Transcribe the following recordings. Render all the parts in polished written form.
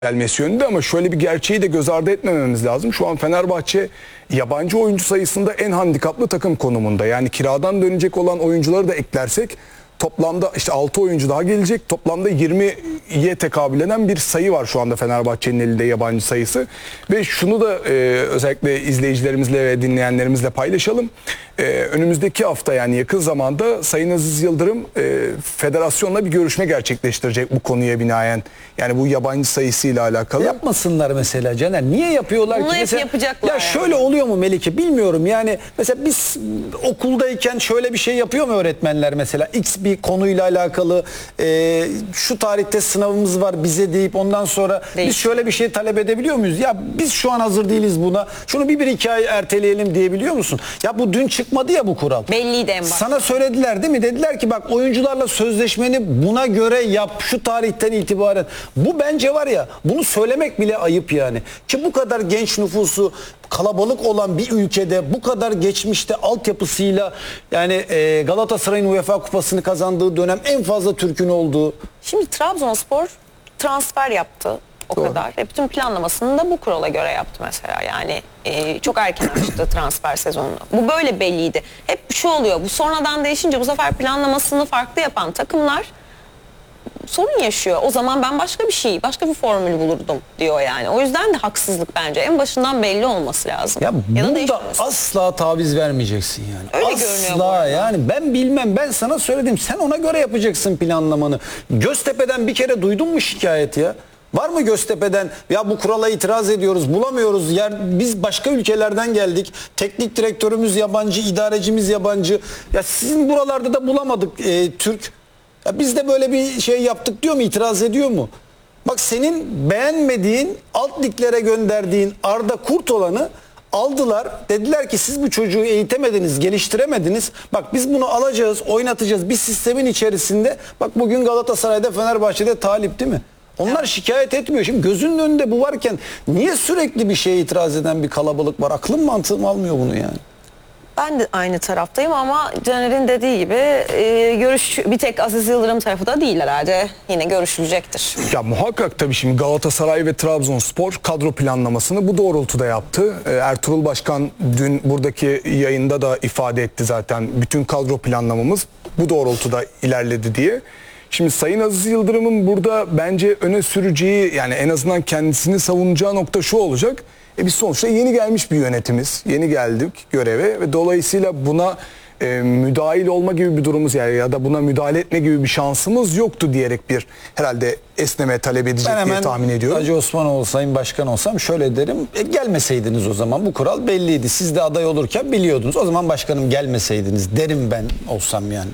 gelmesi yönünde ama şöyle bir gerçeği de göz ardı etmememiz lazım. Şu an Fenerbahçe yabancı oyuncu sayısında en handikaplı takım konumunda. Yani kiradan dönecek olan oyuncuları da eklersek toplamda işte 6 oyuncu daha gelecek. Toplamda 20'ye tekabül eden bir sayı var şu anda Fenerbahçe'nin elinde yabancı sayısı. Ve şunu da özellikle izleyicilerimizle ve dinleyenlerimizle paylaşalım. Önümüzdeki hafta yani yakın zamanda Sayın Aziz Yıldırım federasyonla bir görüşme gerçekleştirecek bu konuya binaen. Yani bu yabancı sayısıyla alakalı. Yapmasınlar mesela Caner. Niye yapıyorlar Bunu ki? hep Mesela, yapacaklar ya yani. şöyle oluyor mu Melike bilmiyorum. Yani mesela biz okuldayken şöyle bir şey yapıyor mu öğretmenler mesela? X bir konuyla alakalı şu tarihte sınavımız var bize deyip ondan sonra biz şöyle bir şey talep edebiliyor muyuz? Ya biz şu an hazır değiliz buna. Şunu bir iki ay erteleyelim diyebiliyor musun? Ya bu dün çıkmadı ya bu kural. Belliydi en başta. Sana söylediler değil mi? Dediler ki bak oyuncularla sözleşmeni buna göre yap şu tarihten itibaren. Bu bence var ya bunu söylemek bile ayıp yani. Ki bu kadar genç nüfusu kalabalık olan bir ülkede bu kadar geçmişte altyapısıyla yani Galatasaray'ın UEFA Kupası'nı kazandığı dönem en fazla Türk'ün olduğu. Şimdi Trabzonspor transfer yaptı. O Doğru. kadar. Bütün planlamasını da bu kurala göre yaptı mesela. Yani çok erken açtı transfer sezonunu. Bu böyle belliydi. Hep şu oluyor. Bu sonradan değişince bu sefer planlamasını farklı yapan takımlar sorun yaşıyor. O zaman ben başka bir formül bulurdum diyor yani. O yüzden de haksızlık bence. En başından belli olması lazım. Ya da burada değişmemesi. asla taviz vermeyeceksin yani. Öyle görünüyor bu asla arada. yani ben bilmem ben sana söyledim sen ona göre yapacaksın planlamanı. Göztepe'den bir kere duydun mu şikayet ya? Var mı Göztepe'den ya bu kurala itiraz ediyoruz bulamıyoruz biz başka ülkelerden geldik teknik direktörümüz yabancı idarecimiz yabancı ya sizin buralarda da bulamadık Türk ya biz de böyle bir şey yaptık diyor mu itiraz ediyor mu? Bak senin beğenmediğin alt liglere gönderdiğin Arda Kurtolan'ı aldılar. Dediler ki siz bu çocuğu eğitemediniz, geliştiremediniz. Bak biz bunu alacağız, oynatacağız bir sistemin içerisinde. Bak bugün Galatasaray'da, Fenerbahçe'de talip değil mi? Onlar şikayet etmiyor. Şimdi gözünün önünde bu varken niye sürekli bir şeye itiraz eden bir kalabalık var? Aklım mantığım almıyor bunu yani. Ben de aynı taraftayım ama Caner'in dediği gibi bir tek Aziz Yıldırım tarafı da değil herhalde. Yine görüşülecektir. Ya muhakkak tabii şimdi Galatasaray ve Trabzonspor kadro planlamasını bu doğrultuda yaptı. Ertuğrul Başkan dün buradaki yayında da ifade etti zaten. Bütün kadro planlamamız bu doğrultuda ilerledi diye. Şimdi Sayın Aziz Yıldırım'ın burada bence öne süreceği yani en azından kendisini savunacağı nokta şu olacak. Biz sonuçta yeni gelmiş bir yönetimiz. Yeni geldik göreve ve dolayısıyla buna müdahil olma gibi bir durumumuz yani ya da buna müdahale etme gibi bir şansımız yoktu diyerek bir herhalde esneme talep edecek diye tahmin ediyorum. Hacı Osmanoğlu Sayın Başkan olsam şöyle derim. Gelmeseydiniz o zaman bu kural belliydi. Siz de aday olurken biliyordunuz. O zaman başkanım gelmeseydiniz derim ben olsam yani.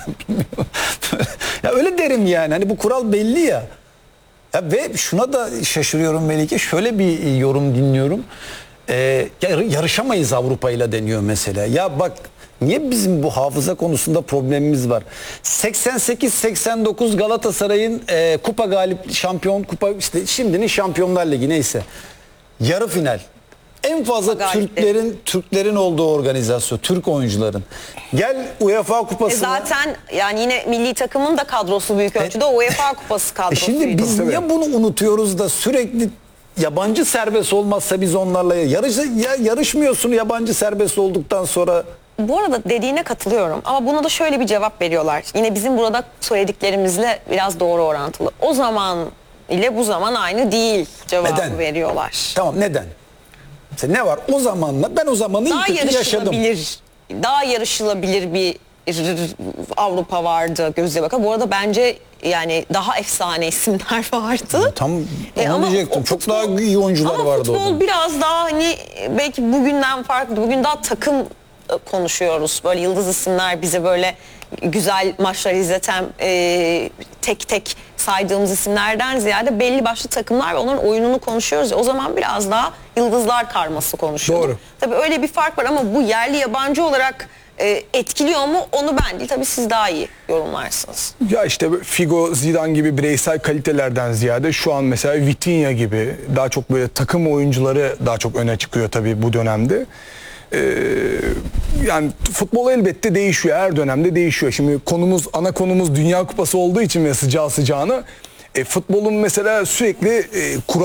Ya öyle derim yani. Hani bu kural belli ya. Ya ve şuna da şaşırıyorum Melike. Şöyle bir yorum dinliyorum. Yarışamayız Avrupa ile deniyor mesela. Ya bak niye bizim bu hafıza konusunda problemimiz var? 88-89 Galatasaray'ın kupa galip şampiyon kupa işte şimdinin Şampiyonlar Ligi neyse. Yarı final. En fazla Türklerin olduğu organizasyon, Türk oyuncuların. Gel UEFA Kupası'na. Zaten yani yine milli takımın da kadrosu büyük ölçüde UEFA Kupası kadrosuydu. Şimdi biz niye bunu unutuyoruz da sürekli yabancı serbest olmazsa biz onlarla yarışmıyorsun yabancı serbest olduktan sonra. Bu arada dediğine katılıyorum ama buna da şöyle bir cevap veriyorlar. Yine bizim burada söylediklerimizle biraz doğru orantılı. O zaman ile bu zaman aynı değil cevabı Neden? veriyorlar. Tamam neden? Mesela ne var o zamanla ben o zamanı Daha iyi kötü yaşadım. Daha yarışılabilir bir Avrupa vardı gözle bakın. Bu arada bence yani daha efsane isimler vardı. Tam onu diyecektim. Çok daha iyi oyuncular vardı orada. Futbol biraz daha hani belki bugünden farklı. Bugün daha takım konuşuyoruz. Böyle yıldız isimler bize böyle güzel maçlar izleten tek tek saydığımız isimlerden ziyade belli başlı takımlar ve onların oyununu konuşuyoruz. O zaman biraz daha yıldızlar karması konuşuyoruz. Doğru. Tabii öyle bir fark var ama bu yerli yabancı olarak etkiliyor mu onu ben değil. Tabii siz daha iyi yorumlarsınız. Ya işte Figo, Zidane gibi bireysel kalitelerden ziyade şu an mesela Vitinha gibi daha çok böyle takım oyuncuları daha çok öne çıkıyor tabii bu dönemde. Yani futbol elbette değişiyor, her dönemde değişiyor. Şimdi ana konumuz Dünya Kupası olduğu için ve sıcağı sıcağına Futbolun mesela sürekli